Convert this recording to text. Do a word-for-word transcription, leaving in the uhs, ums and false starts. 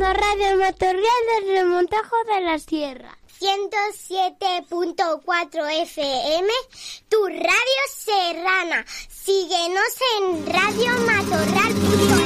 la Radio Matorral del Remontajo de la Sierra. ciento siete punto cuatro F M, tu radio serrana. Síguenos en radio matorral punto es.